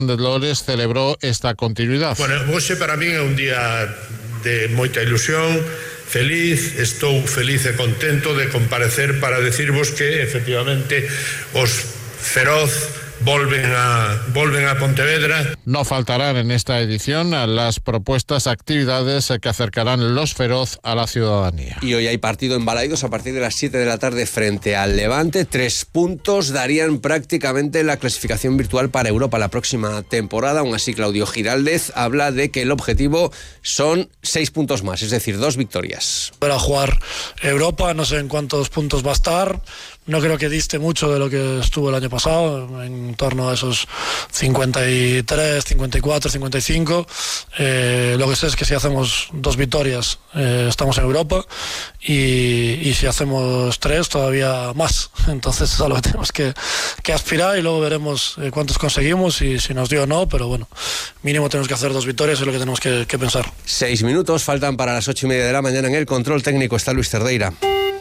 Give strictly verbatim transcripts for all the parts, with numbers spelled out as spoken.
de Dolores celebró esta continuidade. Bueno, hoxe para min é un día de moita ilusión, feliz, estou feliz e contento de comparecer para decirvos que efectivamente os Feroz Volven a, volven a Pontevedra. No faltarán en esta edición las propuestas actividades que acercarán los Feroz a la ciudadanía. Y hoy hay partido en Balaidos a partir de las siete de la tarde frente al Levante. Tres puntos darían prácticamente la clasificación virtual para Europa la próxima temporada. Aún así, Claudio Giraldez habla de que el objetivo son seis puntos más, es decir, dos victorias. Para jugar Europa, no sé en cuántos puntos va a estar. No creo que diste mucho de lo que estuvo el año pasado, en torno a esos cincuenta y tres, cincuenta y cuatro, cincuenta y cinco. Eh, lo que sé es que si hacemos dos victorias eh, estamos en Europa y, y si hacemos tres todavía más. Entonces es a lo que tenemos que, que aspirar y luego veremos eh, cuántos conseguimos y si nos dio o no, pero bueno, mínimo tenemos que hacer dos victorias, es lo que tenemos que, que pensar. Seis minutos, faltan para las ocho y media de la mañana. En el control técnico está Luis Cerdeira.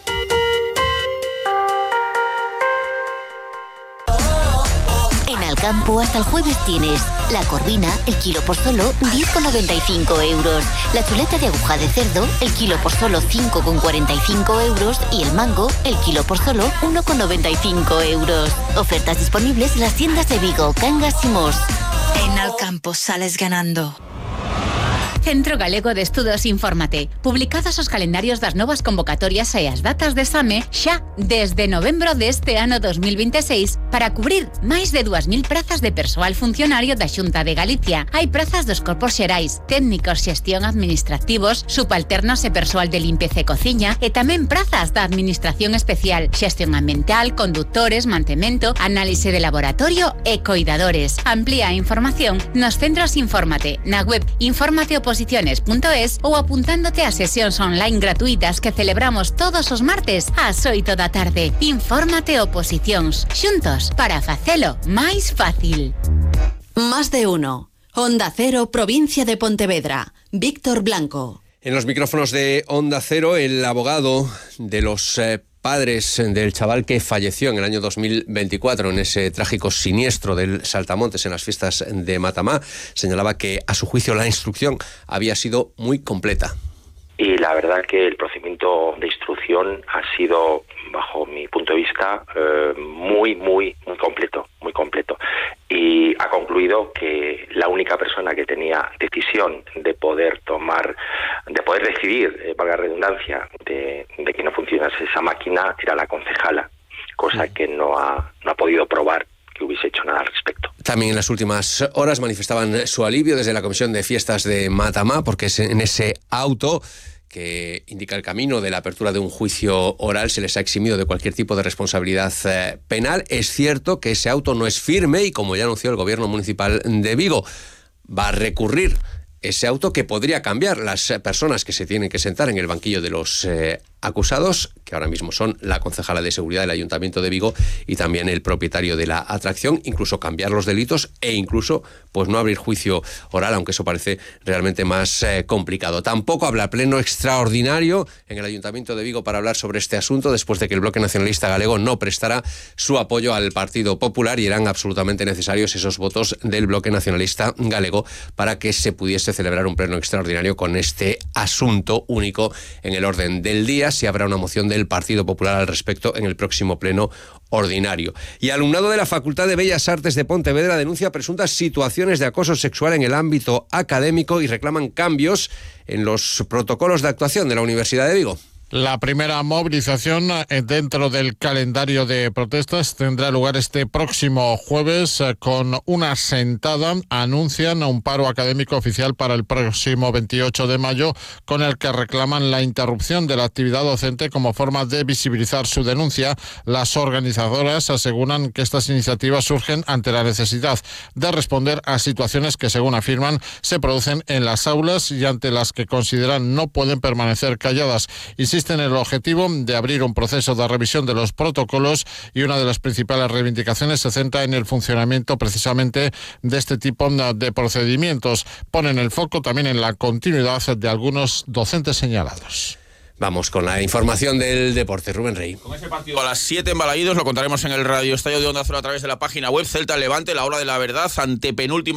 Campo hasta el jueves tienes la corvina, el kilo por solo diez con noventa y cinco euros, la chuleta de aguja de cerdo, el kilo por solo cinco con cuarenta y cinco euros y el mango, el kilo por solo uno con noventa y cinco euros. Ofertas disponibles en las tiendas de Vigo, Cangas y Mos. En Alcampo sales ganando. Centro Galego de Estudos Infórmate. Publicados os calendarios das novas convocatorias e as datas de exame xa desde novembro deste ano dos mil veintiséis para cubrir máis de dúas mil prazas de persoal funcionario da Xunta de Galicia. Hai prazas dos corpos xerais, técnicos, xestión administrativos, subalternos e persoal de limpeza e cociña e tamén prazas da Administración Especial, xestión ambiental, conductores, mantemento, análise de laboratorio e coidadores. Amplía a información nos centros Infórmate, na web infórmate oposiciones punto es ou apuntándote a sesións online gratuitas que celebramos todos os martes ás oito da tarde. Infórmate Oposicións, xuntos para facelo máis fácil. Más de uno. Onda Cero, provincia de Pontevedra. Víctor Blanco. En los micrófonos de Onda Cero, el abogado de los eh, padres del chaval que falleció en el año dos mil veinticuatro en ese trágico siniestro del Saltamontes en las fiestas de Matamá, señalaba que a su juicio la instrucción había sido muy completa. Y la verdad que el procedimiento de instrucción ha sido, bajo mi punto de vista, eh, muy, muy, muy completo, muy completo. Y ha concluido que la única persona que tenía decisión de poder tomar, de poder decidir, eh, valga la redundancia, de, de que no funcionase esa máquina era la concejala, cosa que no ha, no ha podido probar que hubiese hecho nada al respecto. También en las últimas horas manifestaban su alivio desde la Comisión de Fiestas de Matamá, porque es en ese auto que indica el camino de la apertura de un juicio oral se les ha eximido de cualquier tipo de responsabilidad eh, penal. Es cierto que ese auto no es firme y, como ya anunció el Gobierno Municipal de Vigo, va a recurrir ese auto, que podría cambiar las personas que se tienen que sentar en el banquillo de los eh, acusados, que ahora mismo son la concejala de seguridad del Ayuntamiento de Vigo y también el propietario de la atracción, incluso cambiar los delitos e incluso pues no abrir juicio oral, aunque eso parece realmente más eh, complicado. Tampoco habrá pleno extraordinario en el Ayuntamiento de Vigo para hablar sobre este asunto, después de que el Bloque Nacionalista Galego no prestará su apoyo al Partido Popular, y eran absolutamente necesarios esos votos del Bloque Nacionalista Galego para que se pudiese celebrar un pleno extraordinario con este asunto único en el orden del día. Si habrá una moción del Partido Popular al respecto en el próximo pleno ordinario. Y alumnado de la Facultad de Bellas Artes de Pontevedra denuncia presuntas situaciones de acoso sexual en el ámbito académico y reclaman cambios en los protocolos de actuación de la Universidad de Vigo. La primera movilización dentro del calendario de protestas tendrá lugar este próximo jueves con una sentada. Anuncian un paro académico oficial para el próximo veintiocho de mayo, con el que reclaman la interrupción de la actividad docente como forma de visibilizar su denuncia. Las organizadoras aseguran que estas iniciativas surgen ante la necesidad de responder a situaciones que, según afirman, se producen en las aulas y ante las que consideran no pueden permanecer calladas. Y en el objetivo de abrir un proceso de revisión de los protocolos, y una de las principales reivindicaciones se centra en el funcionamiento precisamente de este tipo de procedimientos. Ponen el foco también en la continuidad de algunos docentes señalados. Vamos con la información del deporte. Rubén Rey. Con ese partido a las siete en Balaídos lo contaremos en el Radio Estadio de Onda Cero a través de la página web. Celta Levante, la hora de la verdad, ante penúltima